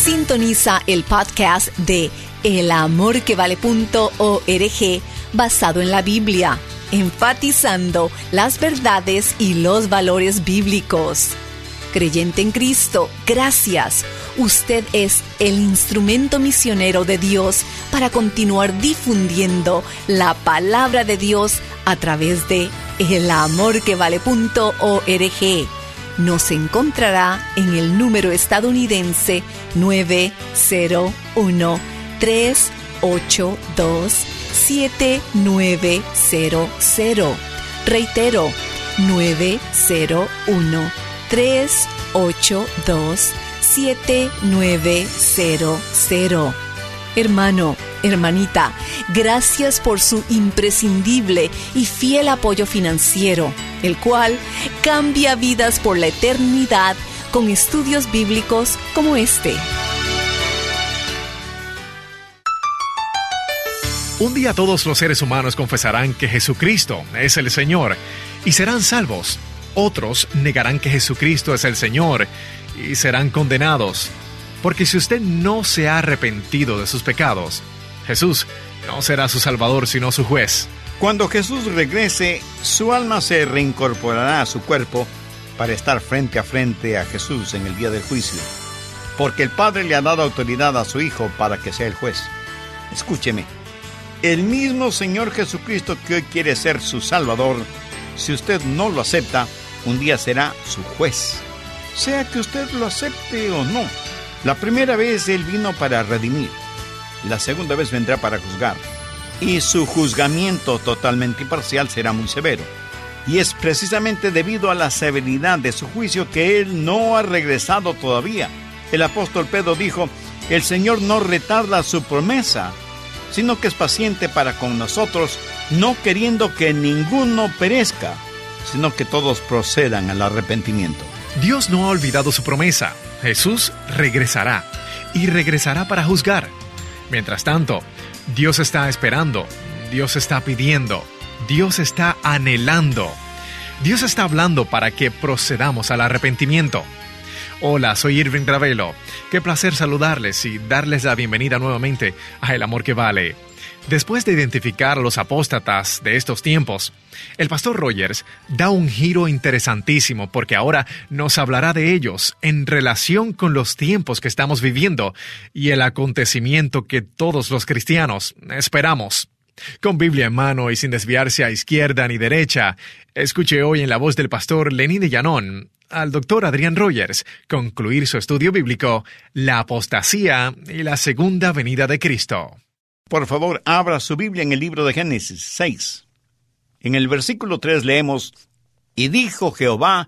Sintoniza el podcast de elamorquevale.org basado en la Biblia, enfatizando las verdades y los valores bíblicos. Creyente en Cristo, gracias. Usted es el instrumento misionero de Dios para continuar difundiendo la palabra de Dios a través de elamorquevale.org. Nos encontrará en el número estadounidense 901-382-7900. Reitero, 901-382-7900. Hermano, hermanita, gracias por su imprescindible y fiel apoyo financiero, el cual cambia vidas por la eternidad con estudios bíblicos como este. Un día todos los seres humanos confesarán que Jesucristo es el Señor y serán salvos. Otros negarán que Jesucristo es el Señor y serán condenados. Porque si usted no se ha arrepentido de sus pecados, Jesús no será su Salvador sino su juez. Cuando Jesús regrese, su alma se reincorporará a su cuerpo para estar frente a Jesús en el día del juicio, porque el Padre le ha dado autoridad a su Hijo para que sea el juez. Escúcheme, el mismo Señor Jesucristo que hoy quiere ser su Salvador, si usted no lo acepta, un día será su juez. Sea que usted lo acepte o no. La primera vez Él vino para redimir, la segunda vez vendrá para juzgar, y su juzgamiento totalmente imparcial será muy severo. Y es precisamente debido a la severidad de su juicio que Él no ha regresado todavía. El apóstol Pedro dijo, el Señor no retarda su promesa, sino que es paciente para con nosotros, no queriendo que ninguno perezca, sino que todos procedan al arrepentimiento. Dios no ha olvidado su promesa. Jesús regresará, y regresará para juzgar. Mientras tanto, Dios está esperando, Dios está pidiendo, Dios está anhelando. Dios está hablando para que procedamos al arrepentimiento. Hola, soy Irving Ravelo. Qué placer saludarles y darles la bienvenida nuevamente a El Amor que Vale. Después de identificar a los apóstatas de estos tiempos, el pastor Rogers da un giro interesantísimo porque ahora nos hablará de ellos en relación con los tiempos que estamos viviendo y el acontecimiento que todos los cristianos esperamos. Con Biblia en mano y sin desviarse a izquierda ni derecha, escuche hoy en la voz del pastor Lenín de Llanón al doctor Adrián Rogers concluir su estudio bíblico, la apostasía y la segunda venida de Cristo. Por favor, abra su Biblia en el libro de Génesis 6. En el versículo 3 leemos, y dijo Jehová,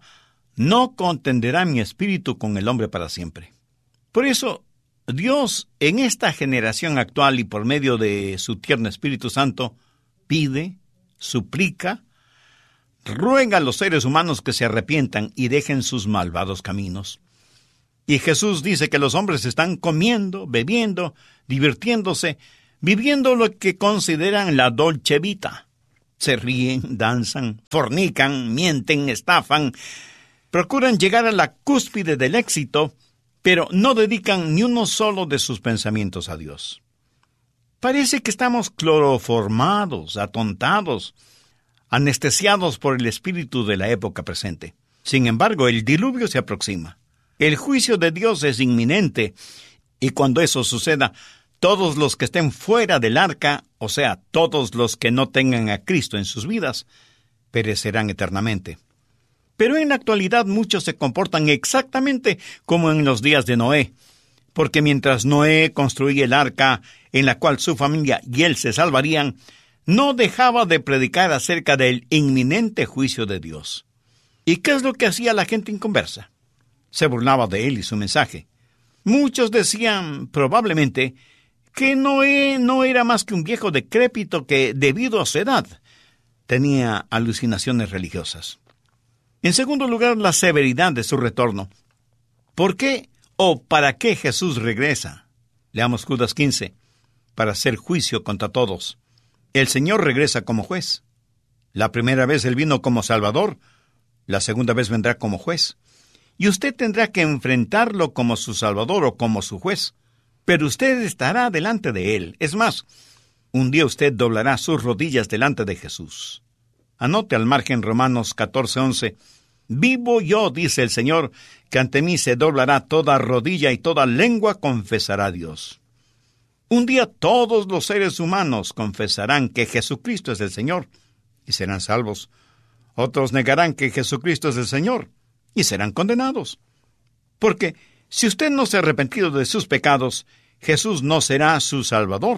no contenderá mi espíritu con el hombre para siempre. Por eso, Dios en esta generación actual y por medio de su tierno Espíritu Santo, pide, suplica, ruega a los seres humanos que se arrepientan y dejen sus malvados caminos. Y Jesús dice que los hombres están comiendo, bebiendo, divirtiéndose, viviendo lo que consideran la dolce vita. Se ríen, danzan, fornican, mienten, estafan, procuran llegar a la cúspide del éxito, pero no dedican ni uno solo de sus pensamientos a Dios. Parece que estamos cloroformados, atontados, anestesiados por el espíritu de la época presente. Sin embargo, el diluvio se aproxima. El juicio de Dios es inminente, y cuando eso suceda, todos los que estén fuera del arca, o sea, todos los que no tengan a Cristo en sus vidas, perecerán eternamente. Pero en la actualidad muchos se comportan exactamente como en los días de Noé, porque mientras Noé construía el arca en la cual su familia y él se salvarían, no dejaba de predicar acerca del inminente juicio de Dios. ¿Y qué es lo que hacía la gente inconversa? Se burlaba de él y su mensaje. Muchos decían, probablemente, que Noé no era más que un viejo decrépito que, debido a su edad, tenía alucinaciones religiosas. En segundo lugar, la severidad de su retorno. ¿Por qué o para qué Jesús regresa? Leamos Judas 15. Para hacer juicio contra todos. El Señor regresa como juez. La primera vez Él vino como Salvador, la segunda vez vendrá como juez. y usted tendrá que enfrentarlo como su Salvador o como su juez. Pero usted estará delante de Él. Es más, un día usted doblará sus rodillas delante de Jesús. Anote al margen Romanos 14:11. Vivo yo, dice el Señor, que ante mí se doblará toda rodilla y toda lengua confesará a Dios. Un día todos los seres humanos confesarán que Jesucristo es el Señor y serán salvos. Otros negarán que Jesucristo es el Señor y serán condenados. Porque si usted no se ha arrepentido de sus pecados, Jesús no será su Salvador,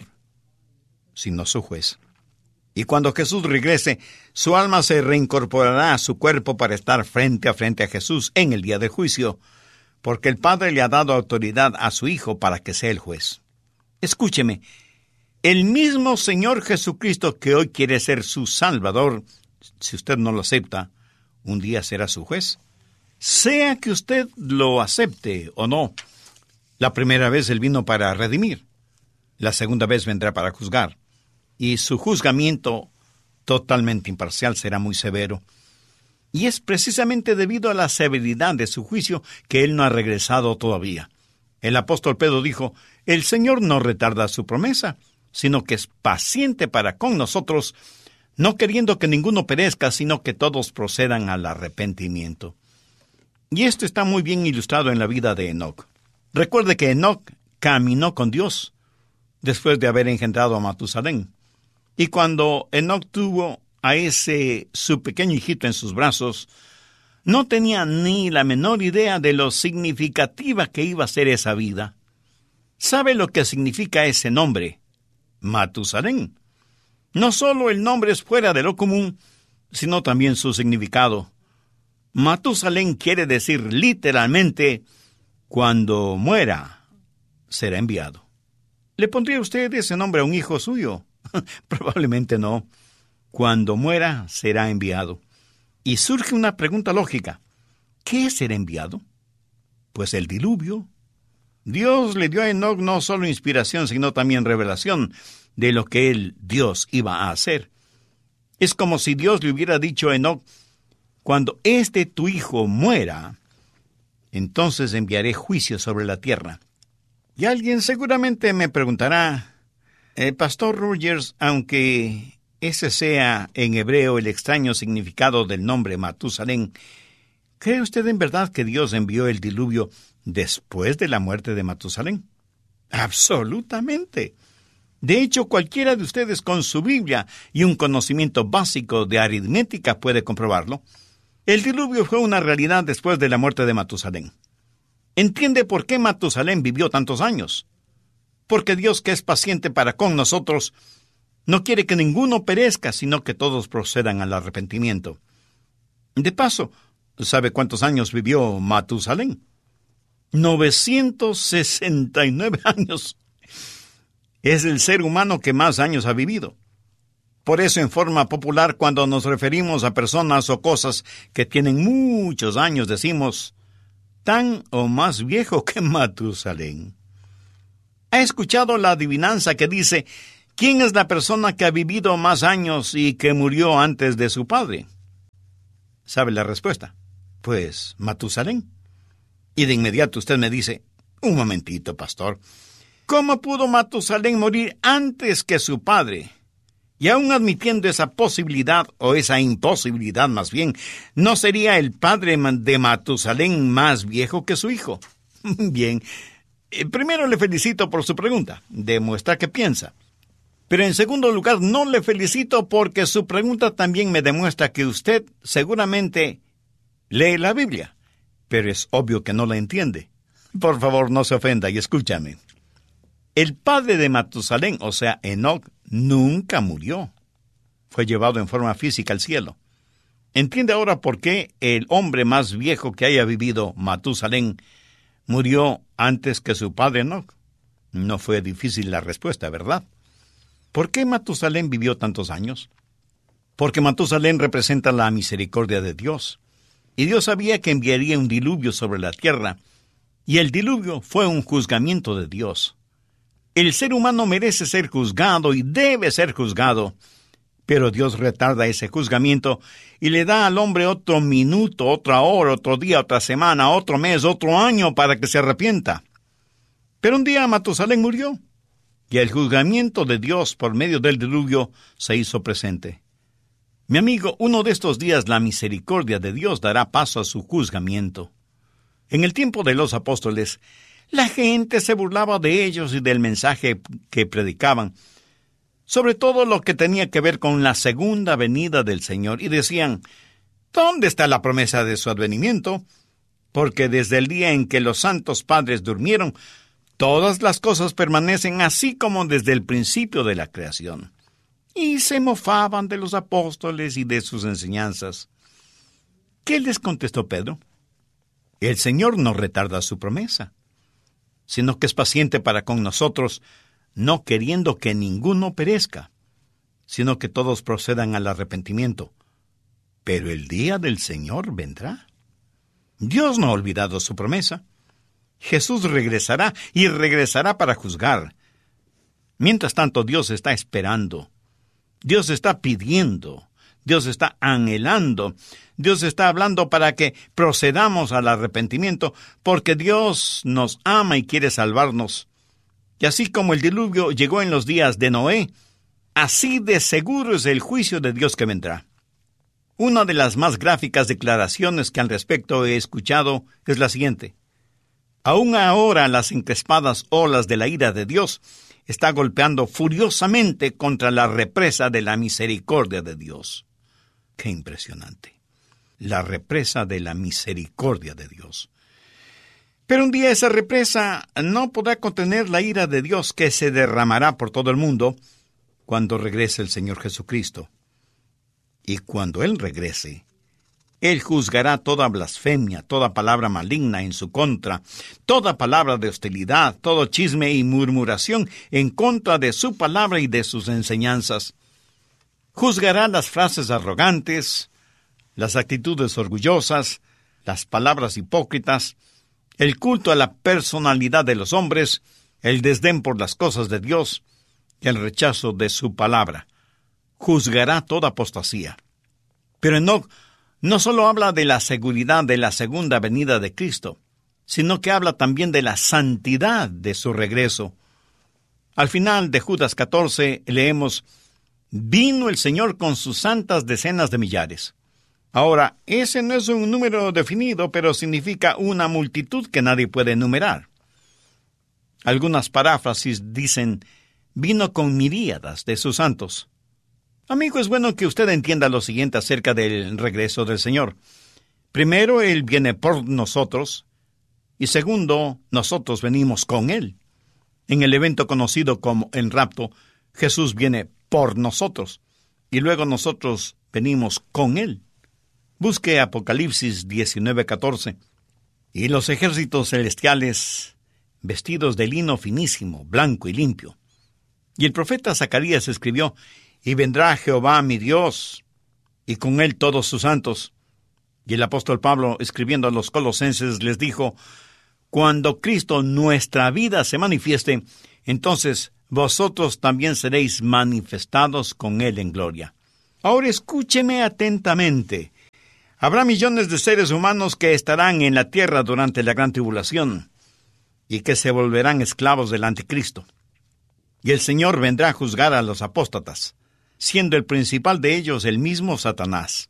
sino su juez. Y cuando Jesús regrese, su alma se reincorporará a su cuerpo para estar frente a Jesús en el día del juicio, porque el Padre le ha dado autoridad a su Hijo para que sea el juez. Escúcheme, el mismo Señor Jesucristo que hoy quiere ser su Salvador, si usted no lo acepta, un día será su juez. Sea que usted lo acepte o no, la primera vez Él vino para redimir, la segunda vez vendrá para juzgar, y su juzgamiento totalmente imparcial será muy severo. Y es precisamente debido a la severidad de su juicio que Él no ha regresado todavía. El apóstol Pedro dijo, el Señor no retarda su promesa, sino que es paciente para con nosotros, no queriendo que ninguno perezca, sino que todos procedan al arrepentimiento. Y esto está muy bien ilustrado en la vida de Enoc. Recuerde que Enoc caminó con Dios después de haber engendrado a Matusalén. Y cuando Enoc tuvo a ese su pequeño hijito en sus brazos, no tenía ni la menor idea de lo significativa que iba a ser esa vida. ¿Sabe lo que significa ese nombre? Matusalén. No solo el nombre es fuera de lo común, sino también su significado. Matusalén quiere decir literalmente, cuando muera, será enviado. ¿Le pondría usted ese nombre a un hijo suyo? Probablemente no. Cuando muera, será enviado. Y surge una pregunta lógica. ¿Qué es ser enviado? Pues el diluvio. Dios le dio a Enoc no solo inspiración, sino también revelación de lo que Dios iba a hacer. Es como si Dios le hubiera dicho a Enoc, cuando tu hijo muera, entonces enviaré juicio sobre la tierra. Y alguien seguramente me preguntará, Pastor Rogers, aunque ese sea en hebreo el extraño significado del nombre Matusalén, ¿cree usted en verdad que Dios envió el diluvio después de la muerte de Matusalén? Absolutamente. De hecho, cualquiera de ustedes con su Biblia y un conocimiento básico de aritmética puede comprobarlo. El diluvio fue una realidad después de la muerte de Matusalén. ¿Entiende por qué Matusalén vivió tantos años? Porque Dios, que es paciente para con nosotros, no quiere que ninguno perezca, sino que todos procedan al arrepentimiento. De paso, ¿sabe cuántos años vivió Matusalén? 969 años. Es el ser humano que más años ha vivido. Por eso, en forma popular, cuando nos referimos a personas o cosas que tienen muchos años, decimos, tan o más viejo que Matusalén. ¿Ha escuchado la adivinanza que dice, ¿quién es la persona que ha vivido más años y que murió antes de su padre? ¿Sabe la respuesta? Pues, Matusalén. Y de inmediato usted me dice, un momentito, pastor, ¿cómo pudo Matusalén morir antes que su padre? Y aún admitiendo esa posibilidad, o esa imposibilidad más bien, ¿no sería el padre de Matusalén más viejo que su hijo? Bien, primero le felicito por su pregunta, demuestra que piensa. Pero en segundo lugar, no le felicito porque su pregunta también me demuestra que usted seguramente lee la Biblia, pero es obvio que no la entiende. Por favor, no se ofenda y escúchame. El padre de Matusalén, o sea, Enoc, nunca murió. Fue llevado en forma física al cielo. ¿Entiende ahora por qué el hombre más viejo que haya vivido, Matusalén, murió antes que su padre Enoc? No fue difícil la respuesta, ¿verdad? ¿Por qué Matusalén vivió tantos años? Porque Matusalén representa la misericordia de Dios. Y Dios sabía que enviaría un diluvio sobre la tierra. Y el diluvio fue un juzgamiento de Dios. El ser humano merece ser juzgado y debe ser juzgado, Pero Dios retarda ese juzgamiento y le da al hombre otro minuto, otra hora, otro día, otra semana, otro mes, otro año para que se arrepienta. Pero un día Matusalén murió y el juzgamiento de Dios por medio del diluvio se hizo presente. Mi amigo, uno de estos días la misericordia de Dios dará paso a su juzgamiento. En el tiempo de los apóstoles, la gente se burlaba de ellos y del mensaje que predicaban, sobre todo lo que tenía que ver con la segunda venida del Señor, y decían: ¿dónde está la promesa de su advenimiento? Porque desde el día en que los santos padres durmieron, todas las cosas permanecen así como desde el principio de la creación. Y se mofaban de los apóstoles y de sus enseñanzas. ¿Qué les contestó Pedro? El Señor no retarda su promesa, sino que es paciente para con nosotros, no queriendo que ninguno perezca, sino que todos procedan al arrepentimiento. Pero el día del Señor vendrá. Dios no ha olvidado su promesa. Jesús regresará y regresará para juzgar. Mientras tanto, Dios está esperando. Dios está pidiendo. Dios está anhelando. Dios está hablando para que procedamos al arrepentimiento, porque Dios nos ama y quiere salvarnos. Y así como el diluvio llegó en los días de Noé, así de seguro es el juicio de Dios que vendrá. Una de las más gráficas declaraciones que al respecto he escuchado es la siguiente: aún ahora las encrespadas olas de la ira de Dios está golpeando furiosamente contra la represa de la misericordia de Dios. ¡Qué impresionante! La represa de la misericordia de Dios. Pero un día esa represa no podrá contener la ira de Dios que se derramará por todo el mundo cuando regrese el Señor Jesucristo. Y cuando Él regrese, Él juzgará toda blasfemia, toda palabra maligna en su contra, toda palabra de hostilidad, todo chisme y murmuración en contra de su palabra y de sus enseñanzas. Juzgará las frases arrogantes, las actitudes orgullosas, las palabras hipócritas, el culto a la personalidad de los hombres, el desdén por las cosas de Dios y el rechazo de su palabra. Juzgará toda apostasía. Pero Enoc no solo habla de la seguridad de la segunda venida de Cristo, sino que habla también de la santidad de su regreso. Al final de Judas 14 leemos: vino el Señor con sus santas decenas de millares. Ahora, ese no es un número definido, pero significa una multitud que nadie puede enumerar. Algunas paráfrasis dicen: vino con miríadas de sus santos. Amigo, es bueno que usted entienda lo siguiente acerca del regreso del Señor. Primero, Él viene por nosotros, y segundo, nosotros venimos con Él. En el evento conocido como el rapto, Jesús viene por nosotros, y luego nosotros venimos con Él. Busque Apocalipsis 19:14. Y los ejércitos celestiales, vestidos de lino finísimo, blanco y limpio. Y el profeta Zacarías escribió: y vendrá Jehová mi Dios, y con él todos sus santos. Y el apóstol Pablo, escribiendo a los colosenses, les dijo: cuando Cristo nuestra vida se manifieste, entonces vosotros también seréis manifestados con él en gloria. Ahora escúcheme atentamente. Habrá millones de seres humanos que estarán en la tierra durante la gran tribulación, y que se volverán esclavos del anticristo. Y el Señor vendrá a juzgar a los apóstatas, siendo el principal de ellos el mismo Satanás.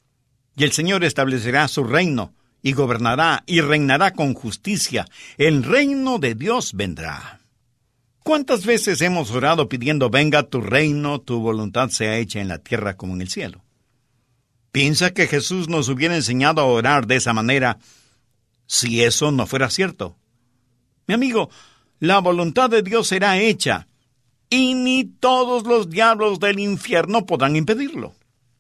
Y el Señor establecerá su reino, y gobernará y reinará con justicia. El reino de Dios vendrá. ¿Cuántas veces hemos orado pidiendo: venga tu reino, tu voluntad sea hecha en la tierra como en el cielo? ¿Piensa que Jesús nos hubiera enseñado a orar de esa manera si eso no fuera cierto? Mi amigo, la voluntad de Dios será hecha, y ni todos los diablos del infierno podrán impedirlo.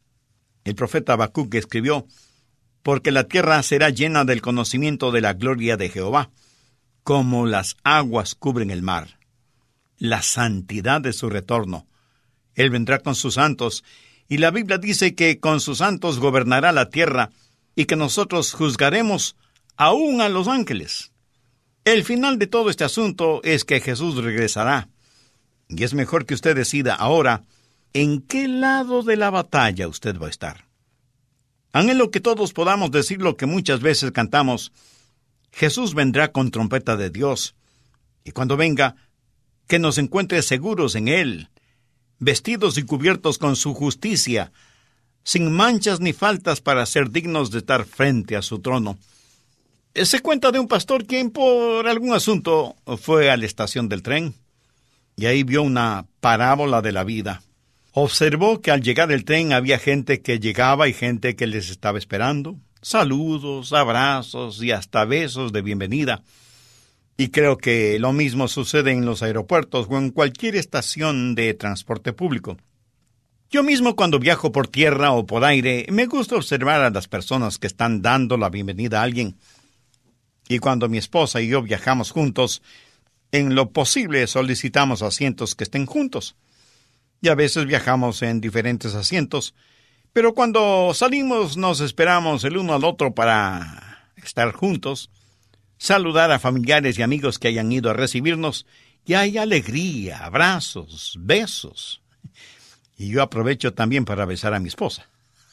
El profeta Habacuc escribió: porque la tierra será llena del conocimiento de la gloria de Jehová, como las aguas cubren el mar. La santidad de su retorno. Él vendrá con sus santos, y la Biblia dice que con sus santos gobernará la tierra, y que nosotros juzgaremos aún a los ángeles. El final de todo este asunto es que Jesús regresará. Y es mejor que usted decida ahora ¿en qué lado de la batalla usted va a estar? Anhelo que todos podamos decir lo que muchas veces cantamos: Jesús vendrá con trompeta de Dios, y cuando venga, que nos encuentre seguros en Él, vestidos y cubiertos con su justicia, sin manchas ni faltas, para ser dignos de estar frente a su trono. Se cuenta de un pastor quien por algún asunto fue a la estación del tren, y ahí vio una parábola de la vida. Observó que al llegar el tren había gente que llegaba y gente que les estaba esperando. Saludos, abrazos y hasta besos de bienvenida. Y creo que lo mismo sucede en los aeropuertos o en cualquier estación de transporte público. Yo mismo, cuando viajo por tierra o por aire, me gusta observar a las personas que están dando la bienvenida a alguien. Y cuando mi esposa y yo viajamos juntos, en lo posible solicitamos asientos que estén juntos. Y a veces viajamos en diferentes asientos, pero cuando salimos nos esperamos el uno al otro para estar juntos, saludar a familiares y amigos que hayan ido a recibirnos, y hay alegría, abrazos, besos. Y yo aprovecho también para besar a mi esposa.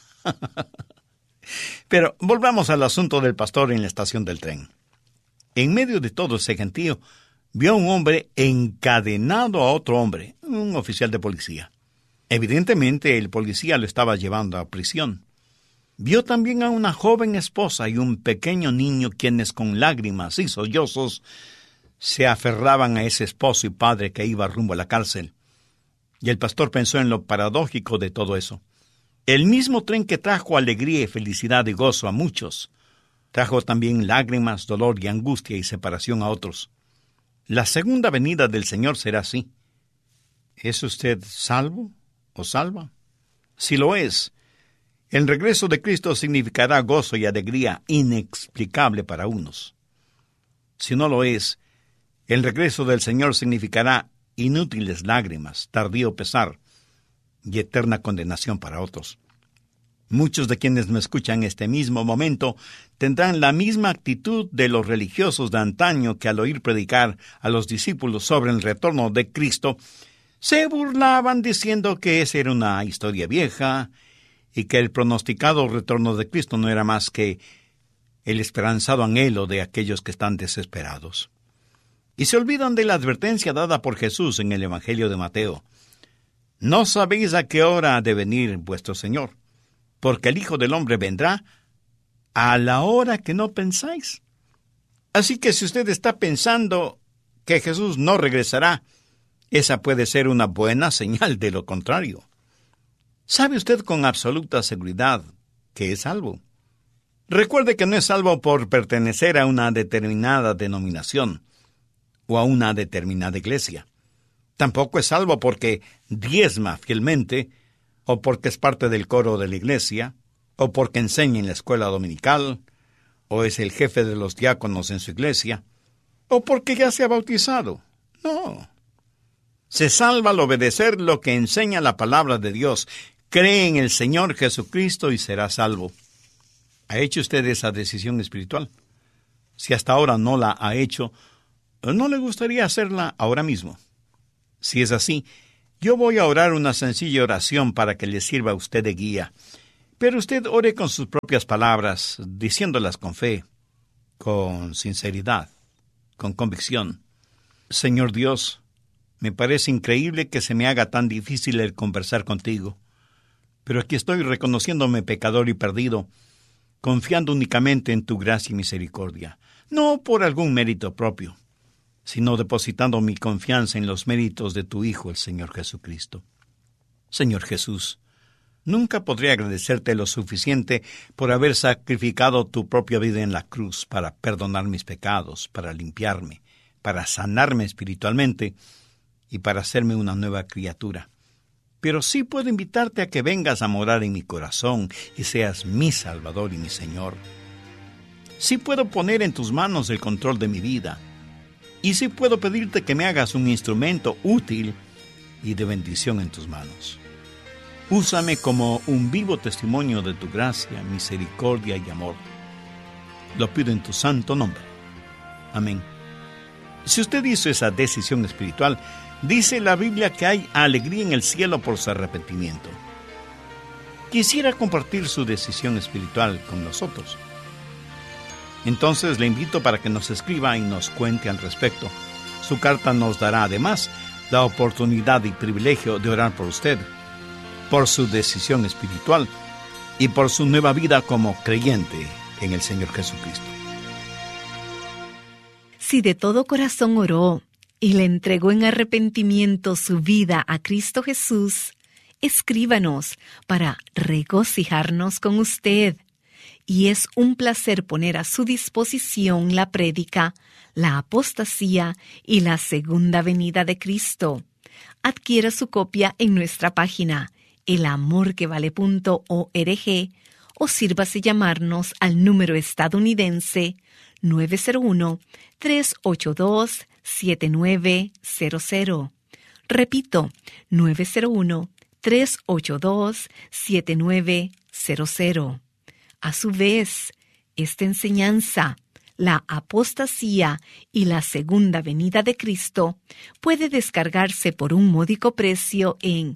Pero volvamos al asunto del pastor en la estación del tren. En medio de todo ese gentío, vio a un hombre encadenado a otro hombre, un oficial de policía. Evidentemente, el policía lo estaba llevando a prisión. Vio también a una joven esposa y un pequeño niño, quienes con lágrimas y sollozos se aferraban a ese esposo y padre que iba rumbo a la cárcel. Y el pastor pensó en lo paradójico de todo eso. El mismo tren que trajo alegría y felicidad y gozo a muchos, trajo también lágrimas, dolor y angustia y separación a otros. La segunda venida del Señor será así. ¿Es usted salvo o salva? Si lo es, el regreso de Cristo significará gozo y alegría inexplicable para unos. Si no lo es, el regreso del Señor significará inútiles lágrimas, tardío pesar y eterna condenación para otros. Muchos de quienes me escuchan en este mismo momento tendrán la misma actitud de los religiosos de antaño que al oír predicar a los discípulos sobre el retorno de Cristo, se burlaban diciendo que esa era una historia vieja y que el pronosticado retorno de Cristo no era más que el esperanzado anhelo de aquellos que están desesperados. Y se olvidan de la advertencia dada por Jesús en el Evangelio de Mateo. No sabéis a qué hora ha de venir vuestro Señor, porque el Hijo del Hombre vendrá a la hora que no pensáis. Así que si usted está pensando que Jesús no regresará, esa puede ser una buena señal de lo contrario. ¿Sabe usted con absoluta seguridad que es salvo? Recuerde que no es salvo por pertenecer a una determinada denominación o a una determinada iglesia. Tampoco es salvo porque diezma fielmente, o porque es parte del coro de la iglesia, o porque enseña en la escuela dominical, o es el jefe de los diáconos en su iglesia, o porque ya se ha bautizado. No. Se salva al obedecer lo que enseña la palabra de Dios. Cree en el Señor Jesucristo y será salvo. ¿Ha hecho usted esa decisión espiritual? Si hasta ahora no la ha hecho, ¿no le gustaría hacerla ahora mismo? Si es así, yo voy a orar una sencilla oración para que le sirva a usted de guía. Pero usted ore con sus propias palabras, diciéndolas con fe, con sinceridad, con convicción. Señor Dios, me parece increíble que se me haga tan difícil el conversar contigo. Pero aquí estoy reconociéndome pecador y perdido, confiando únicamente en tu gracia y misericordia, no por algún mérito propio, sino depositando mi confianza en los méritos de tu Hijo, el Señor Jesucristo. Señor Jesús, nunca podré agradecerte lo suficiente por haber sacrificado tu propia vida en la cruz para perdonar mis pecados, para limpiarme, para sanarme espiritualmente y para hacerme una nueva criatura. Pero sí puedo invitarte a que vengas a morar en mi corazón y seas mi Salvador y mi Señor. Sí puedo poner en tus manos el control de mi vida. Y sí puedo pedirte que me hagas un instrumento útil y de bendición en tus manos. Úsame como un vivo testimonio de tu gracia, misericordia y amor. Lo pido en tu santo nombre. Amén Si usted hizo esa decisión espiritual, dice la Biblia que hay alegría en el cielo por su arrepentimiento. Quisiera compartir su decisión espiritual con nosotros. Entonces le invito para que nos escriba y nos cuente al respecto. Su carta nos dará además la oportunidad y privilegio de orar por usted, por su decisión espiritual y por su nueva vida como creyente en el Señor Jesucristo. Si de todo corazón oró y le entregó en arrepentimiento su vida a Cristo Jesús, escríbanos para regocijarnos con usted. Y es un placer poner a su disposición la prédica, la apostasía y la segunda venida de Cristo. Adquiera su copia en nuestra página elamorquevale.org o sírvase llamarnos al número estadounidense 901-382-7900. Repito, 901-382-7900. A su vez, esta enseñanza, la apostasía y la segunda venida de Cristo, puede descargarse por un módico precio en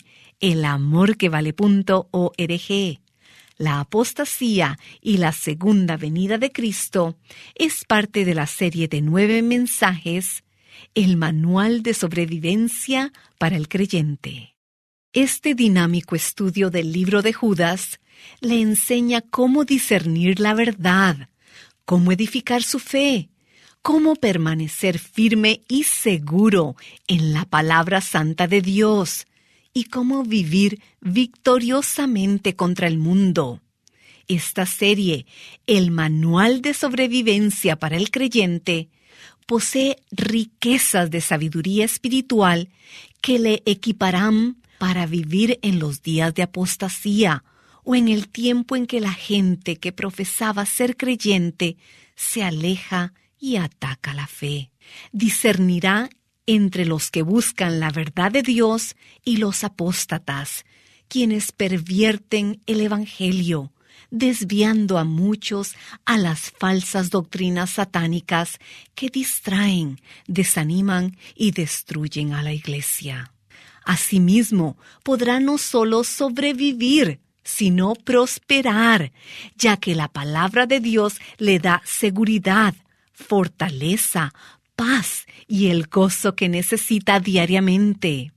elamorquevale.org. La apostasía y la segunda venida de Cristo es parte de la serie de 9 mensajes, el Manual de Sobrevivencia para el Creyente. Este dinámico estudio del libro de Judas le enseña cómo discernir la verdad, cómo edificar su fe, cómo permanecer firme y seguro en la palabra santa de Dios y cómo vivir victoriosamente contra el mundo. Esta serie, el Manual de Sobrevivencia para el Creyente, posee riquezas de sabiduría espiritual que le equiparán para vivir en los días de apostasía o en el tiempo en que la gente que profesaba ser creyente se aleja y ataca la fe. Discernirá entre los que buscan la verdad de Dios y los apóstatas, quienes pervierten el Evangelio, desviando a muchos a las falsas doctrinas satánicas que distraen, desaniman y destruyen a la iglesia. Asimismo, podrá no solo sobrevivir, sino prosperar, ya que la palabra de Dios le da seguridad, fortaleza, paz y el gozo que necesita diariamente.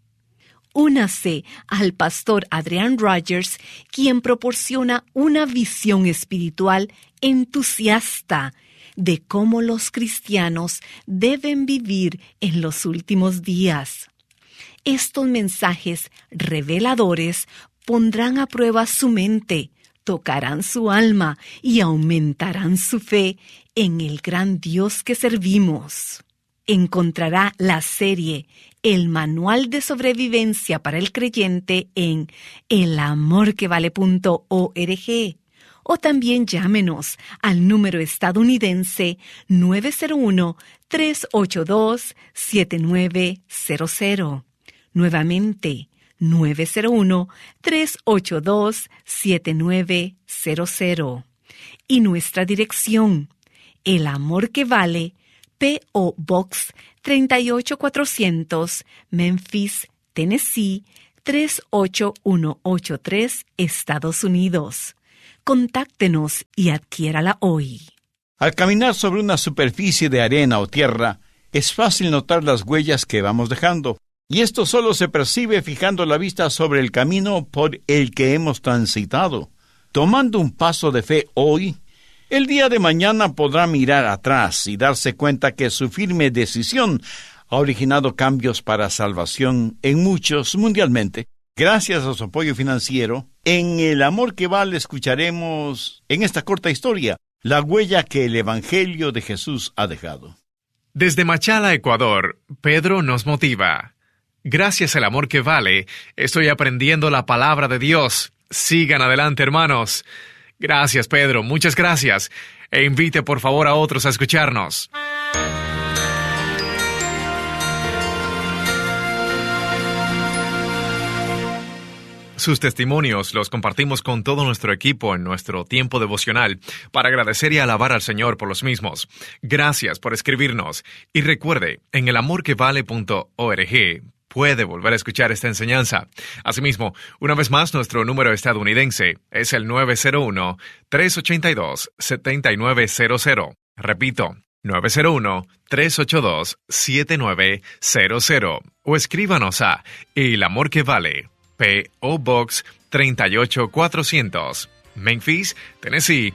Únase al pastor Adrian Rogers, quien proporciona una visión espiritual entusiasta de cómo los cristianos deben vivir en los últimos días. Estos mensajes reveladores pondrán a prueba su mente, tocarán su alma y aumentarán su fe en el gran Dios que servimos. Encontrará la serie El Manual de Sobrevivencia para el Creyente en elamorquevale.org o también llámenos al número estadounidense 901-382-7900. Nuevamente, 901-382-7900. Y nuestra dirección, El Amor que Vale, P.O. Box 38400, Memphis, Tennessee, 38183, Estados Unidos. Contáctenos y adquiérala hoy. Al caminar sobre una superficie de arena o tierra, es fácil notar las huellas que vamos dejando. Y esto solo se percibe fijando la vista sobre el camino por el que hemos transitado. Tomando un paso de fe hoy, el día de mañana podrá mirar atrás y darse cuenta que su firme decisión ha originado cambios para salvación en muchos mundialmente. Gracias a su apoyo financiero, en El Amor que Vale escucharemos en esta corta historia la huella que el Evangelio de Jesús ha dejado. Desde Machala, Ecuador, Pedro nos motiva. Gracias al Amor que Vale, estoy aprendiendo la palabra de Dios. Sigan adelante, hermanos. Gracias, Pedro, muchas gracias. E invite por favor a otros a escucharnos. Sus testimonios los compartimos con todo nuestro equipo en nuestro tiempo devocional para agradecer y alabar al Señor por los mismos. Gracias por escribirnos. Y recuerde, en elamorquevale.org puede volver a escuchar esta enseñanza. Asimismo, una vez más, nuestro número estadounidense es el 901-382-7900. Repito, 901-382-7900. O escríbanos a El Amor que Vale, P.O. Box 38400, Memphis, Tennessee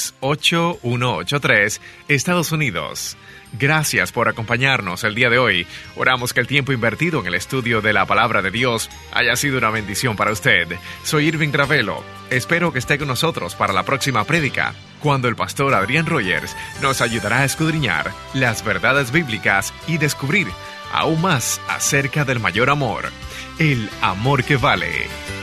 38183, Estados Unidos. Gracias por acompañarnos el día de hoy. Oramos que el tiempo invertido en el estudio de la Palabra de Dios haya sido una bendición para usted. Soy Irving Ravelo. Espero que esté con nosotros para la próxima prédica, cuando el pastor Adrián Rogers nos ayudará a escudriñar las verdades bíblicas y descubrir aún más acerca del mayor amor, el amor que vale.